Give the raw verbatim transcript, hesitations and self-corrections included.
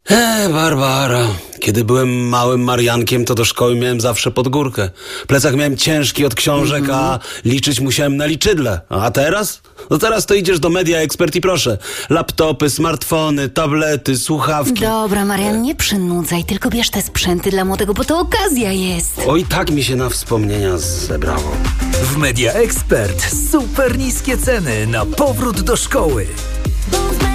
E, Barbara, kiedy byłem małym Mariankiem, to do szkoły miałem zawsze pod górkę. Plecak miałem ciężki od książek, mm-hmm. a liczyć musiałem na liczydle. A teraz? No teraz to idziesz do Media Expert i proszę. Laptopy, smartfony, tablety, słuchawki. Dobra, Marian, nie przynudzaj, tylko bierz te sprzęty dla młodego, bo to okazja jest. Oj, tak mi się na wspomnienia zebrało. W Media Expert super niskie ceny na powrót do szkoły.